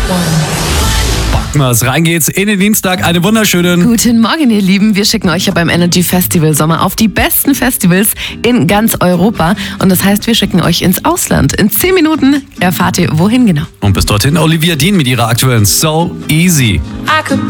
Was rein geht's in den Dienstag. Einen wunderschönen Guten Morgen, ihr Lieben. Wir schicken euch ja beim Energy Festival Sommer auf die besten Festivals in ganz Europa. Und das heißt, wir schicken euch ins Ausland. In 10 Minuten erfahrt ihr, wohin genau. Und bis dorthin Olivia Dean mit ihrer aktuellen So Easy.